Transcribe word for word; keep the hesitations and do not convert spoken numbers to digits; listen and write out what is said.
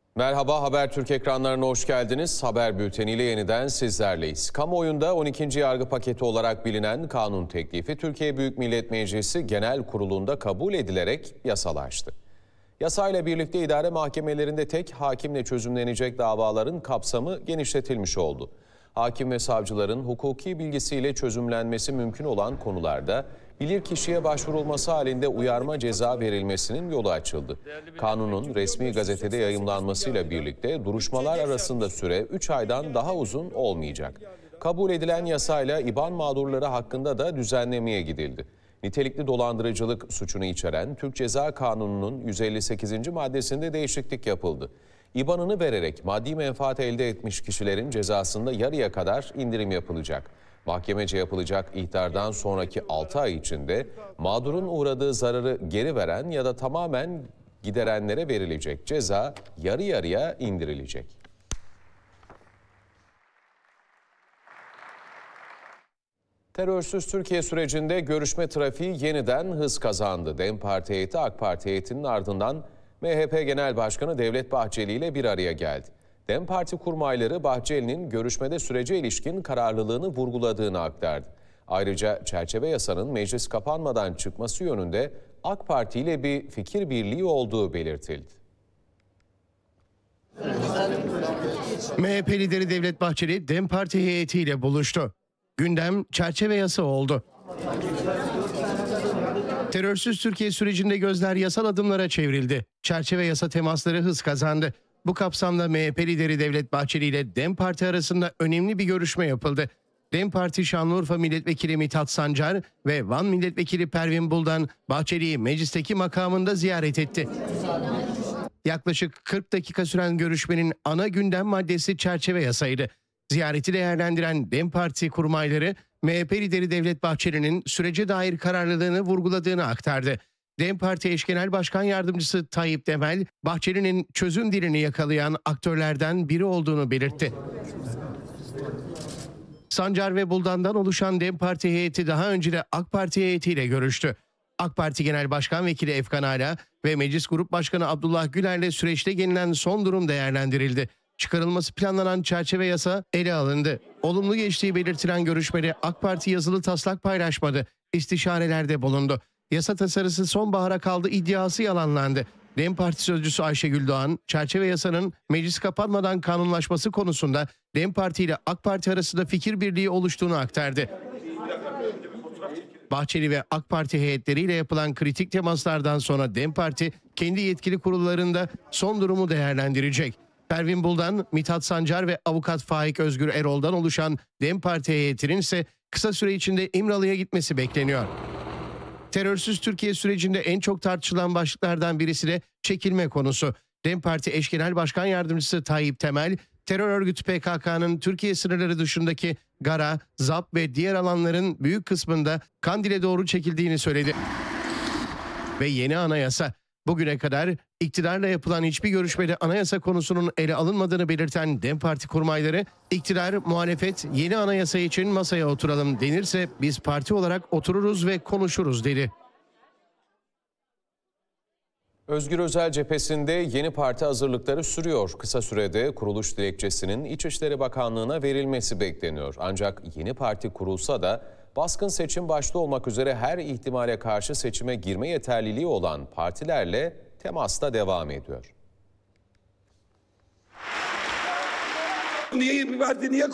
Merhaba, Habertürk ekranlarına hoş geldiniz. Haber bülteniyle yeniden sizlerleyiz. Kamuoyunda on ikinci yargı paketi olarak bilinen kanun teklifi Türkiye Büyük Millet Meclisi Genel Kurulu'nda kabul edilerek yasalaştı. Yasayla birlikte idare mahkemelerinde tek hakimle çözümlenecek davaların kapsamı genişletilmiş oldu. Hakim ve savcıların hukuki bilgisiyle çözümlenmesi mümkün olan konularda bilirkişiye başvurulması halinde uyarma ceza verilmesinin yolu açıldı. Kanunun resmi gazetede yayımlanmasıyla birlikte duruşmalar arasında süre üç aydan daha uzun olmayacak. Kabul edilen yasayla İBAN mağdurları hakkında da düzenlemeye gidildi. Nitelikli dolandırıcılık suçunu içeren Türk Ceza Kanunu'nun yüz elli sekizinci maddesinde değişiklik yapıldı. İBAN'ını vererek maddi menfaat elde etmiş kişilerin cezasında yarıya kadar indirim yapılacak. Mahkemece yapılacak ihtardan sonraki altı ay içinde mağdurun uğradığı zararı geri veren ya da tamamen giderenlere verilecek ceza yarı yarıya indirilecek. Terörsüz Türkiye sürecinde görüşme trafiği yeniden hız kazandı. DEM Parti heyeti AK Parti heyetinin ardından M H P Genel Başkanı Devlet Bahçeli ile bir araya geldi. DEM Parti kurmayları Bahçeli'nin görüşmede sürece ilişkin kararlılığını vurguladığını aktardı. Ayrıca çerçeve yasanın meclis kapanmadan çıkması yönünde AK Parti ile bir fikir birliği olduğu belirtildi. M H P lideri Devlet Bahçeli DEM Parti heyetiyle buluştu. Gündem çerçeve yasa oldu. Terörsüz Türkiye sürecinde gözler yasal adımlara çevrildi. Çerçeve yasa temasları hız kazandı. Bu kapsamda M H P lideri Devlet Bahçeli ile DEM Parti arasında önemli bir görüşme yapıldı. DEM Parti Şanlıurfa Milletvekili Mithat Sancar ve Van Milletvekili Pervin Buldan Bahçeli'yi meclisteki makamında ziyaret etti. Yaklaşık kırk dakika süren görüşmenin ana gündem maddesi çerçeve yasaydı. Ziyareti değerlendiren DEM Parti kurmayları M H P lideri Devlet Bahçeli'nin sürece dair kararlılığını vurguladığını aktardı. DEM Parti Eş Genel Başkan Yardımcısı Tayyip Temel, Bahçeli'nin çözüm dilini yakalayan aktörlerden biri olduğunu belirtti. Sancar ve Buldan'dan oluşan DEM Parti heyeti daha önce de AK Parti heyetiyle görüştü. AK Parti Genel Başkan Vekili Efkan Ala ve Meclis Grup Başkanı Abdullah Güler'le süreçte gelinen son durum değerlendirildi. Çıkarılması planlanan çerçeve yasa ele alındı. Olumlu geçtiği belirtilen görüşmede AK Parti yazılı taslak paylaşmadı. İstişarelerde bulundu. Yasa tasarısı sonbahara kaldı iddiası yalanlandı. DEM Parti sözcüsü Ayşegül Doğan, çerçeve yasanın meclis kapanmadan kanunlaşması konusunda DEM Parti ile AK Parti arasında fikir birliği oluştuğunu aktardı. Bahçeli ve AK Parti heyetleriyle yapılan kritik temaslardan sonra DEM Parti kendi yetkili kurullarında son durumu değerlendirecek. Pervin Buldan, Mithat Sancar ve avukat Faik Özgür Erol'dan oluşan DEM Parti heyetinin ise kısa süre içinde İmralı'ya gitmesi bekleniyor. Terörsüz Türkiye sürecinde en çok tartışılan başlıklardan birisi de çekilme konusu. DEM Parti Eş Genel Başkan Yardımcısı Tayyip Temel, terör örgütü P K K'nın Türkiye sınırları dışındaki Gara, Zap ve diğer alanların büyük kısmında Kandil'e doğru çekildiğini söyledi. Ve yeni anayasa. Bugüne kadar iktidarla yapılan hiçbir görüşmede anayasa konusunun ele alınmadığını belirten DEM Parti kurmayları, iktidar, muhalefet yeni anayasa için masaya oturalım denirse biz parti olarak otururuz ve konuşuruz dedi. Özgür Özel cephesinde yeni parti hazırlıkları sürüyor. Kısa sürede kuruluş dilekçesinin İçişleri Bakanlığı'na verilmesi bekleniyor. Ancak yeni parti kurulsa da baskın seçim başta olmak üzere her ihtimale karşı seçime girme yeterliliği olan partilerle temasta devam ediyor. Niye bir parti niye